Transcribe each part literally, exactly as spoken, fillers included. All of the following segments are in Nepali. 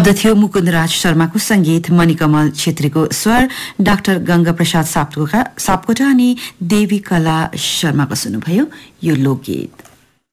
शब्द थियो मुकुन्दराज शर्माको संगीत, मणिकमल छेत्रीको स्वर, डाक्टर गंगा प्रसाद सापकोटा सापकोटा अनि देवी कला शर्माको सुन्नुभयो यो लोकगीत।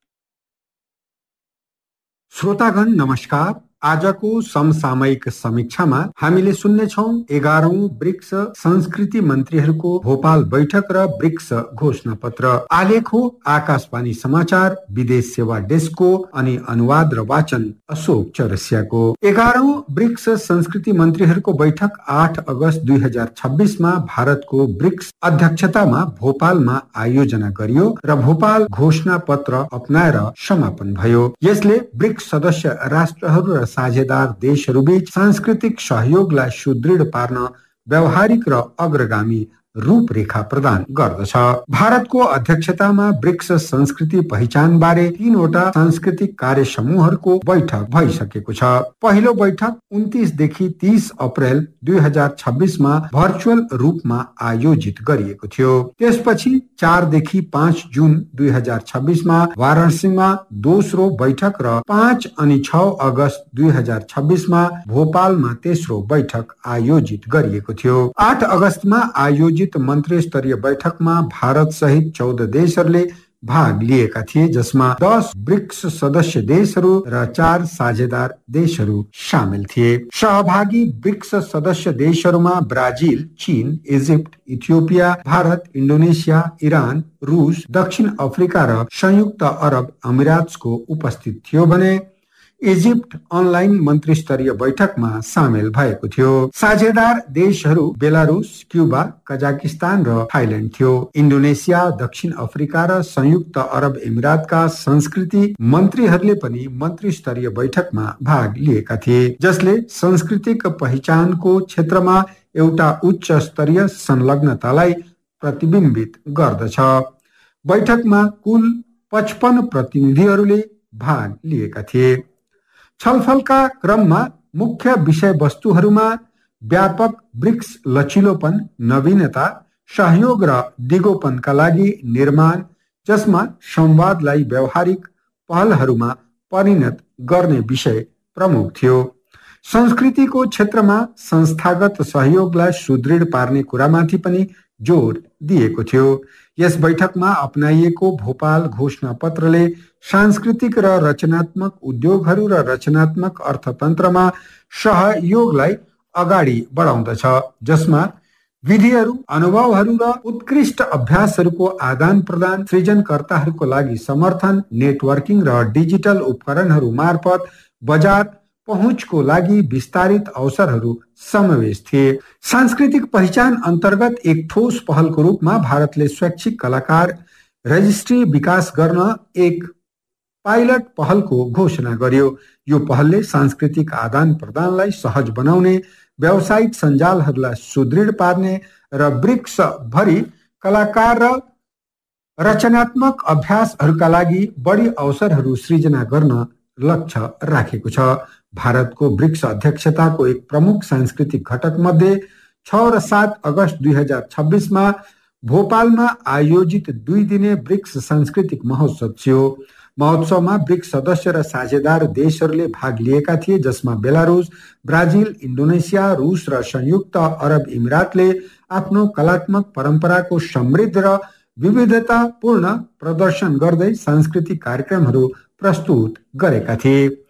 श्रोतागण नमस्कार। आजको समसामयिक समीक्षामा हामीले सुन्नेछौँ एघारौं ब्रिक्स संस्कृति मन्त्रीहरूको भोपाल बैठक र ब्रिक्स घोषणा पत्र। आलेख हो आकाशवाणी समाचार विदेश सेवा डेस्कको अनि अनुवाद र वाचन अशोक चौरसियाको। एघारौं ब्रिक्स संस्कृति मन्त्रीहरूको बैठक आठ अगस्त दुई हजार छब्बीसमा भारतको ब्रिक्स अध्यक्षतामा भोपालमा आयोजना गरियो र भोपाल घोषणा पत्र अपनाएर समापन भयो। यसले ब्रिक्स सदस्य राष्ट्रहरू र साझेदार देशहरूबीच सांस्कृतिक सहयोगलाई सुदृढ पार्न व्यावहारिक र अग्रगामी रूपरेखा प्रदान गर्दछ। भारतको अध्यक्षतामा ब्रिक्स संस्कृति पहिचान बारे तीनवटा सांस्कृतिक कार्य समूहहरूको बैठक भइसकेको छ। पहिलो बैठक उन्तीस देखि तीस अप्रेल दुई हजार छब्बीसमा भर्चुअल रूपमा आयोजित गरिएको थियो। त्यसपछि चार देखि पाँच जुन दुई हजार छब्बीसमा वाराणसीमा दोस्रो बैठक र पाँच अनि छ अगस्त दुई हजार छब्बीसमा भोपालमा तेस्रो बैठक आयोजित गरिएको थियो। आठ अगस्तमा आयोजित मन्त्री स्तरीय बैठकमा भारत सहित चौध देशहरूले भाग लिएका थिए, जसमा दस ब्रिक्स सदस्य देशहरू र चार साझेदार देशहरू सामेल थिए। सहभागी ब्रिक्स सदस्य देशहरूमा ब्राजिल, चीन, Egypt, Ethiopia, Bharat, Indonesia, Iran, रूस, दक्षिण अफ्रिका र संयुक्त अरब अमिरात्सको उपस्थित थियो भने इजिप्ट अनलाइन मन्त्री स्तरीय बैठकमा सामेल भएको थियो। साझेदार देशहरू बेलारुस, क्युबा, कजाकिस्तान र थाइल्याण्ड थियो। इन्डोनेसिया, दक्षिण अफ्रिका र संयुक्त अरब अमिरातका संस्कृति मन्त्रीहरूले पनि मन्त्री स्तरीय बैठकमा भाग लिएका थिए, जसले सांस्कृतिक पहिचानको क्षेत्रमा एउटा उच्च स्तरीय संलग्नतालाई प्रतिबिम्बित गर्दछ। बैठकमा कुल पचपन्न प्रतिनिधिहरूले भाग लिएका थिए। छलफलका क्रममा मुख्य विषयवस्तुहरूमा व्यापक ब्रिक्स लचिलोपन, नवीनता, सहयोग र दिगोपनका लागि निर्माण, जसमा संवादलाई व्यावहारिक पहलहरूमा परिणत गर्ने विषय प्रमुख थियो। संस्कृतिको क्षेत्रमा संस्थागत सहयोगलाई सुदृढ पार्ने कुरामाथि पनि जोड दिएको थियो। यस बैठकमा अपनाइएको भोपाल घोषणा पत्रले सांस्कृतिक र रचनात्मक उद्योगहरू र रचनात्मक अर्थतन्त्रमा सहयोगलाई अगाडि बढाउँदछ, जसमा विधिहरू, अनुभवहरू र उत्कृष्ट अभ्यासहरूको आदान प्रदान, सृजनकर्ताहरूको लागि समर्थन, नेटवर्किङ र डिजिटल उपकरणहरू मार्फत बजार पहुँचको लागि विस्तारित अवसरहरू समावेश थिए। सांस्कृतिक पहिचान अन्तर्गत एक ठोस पहलको रूपमा भारतले स्वैच्छिक कलाकार रजिस्ट्री विकास गर्न एक पाइलट पहलको घोषणा गर्यो। यो पहलले सांस्कृतिक आदान प्रदानलाई सहज बनाउने, व्यावसायिक सञ्जालहरूलाई सुदृढ पार्ने र ब्रिक्स भरि कलाकार र रचनात्मक अभ्यासहरूका लागि बढी अवसरहरू सृजना गर्न लक्ष्य राखेको छ। भारतको ब्रिक्स अध्यक्षताको एक प्रमुख सांस्कृतिक घटक मध्ये छ र सात अगस्त दुई हजार छब्बीसमा भोपालमा आयोजित दुई दिने ब्रिक्स सांस्कृतिक महोत्सव थियो। महोत्सवमा ब्रिक्स सदस्य र साझेदार देशहरूले भाग लिएका थिए, जसमा बेलारुस, ब्राजिल, इन्डोनेसिया, रूस र संयुक्त अरब अमिरातले आफ्नो कलात्मक परम्पराको समृद्ध र विविधतापूर्ण प्रदर्शन गर्दै सांस्कृतिक कार्यक्रमहरू प्रस्तुत गरेका थिए।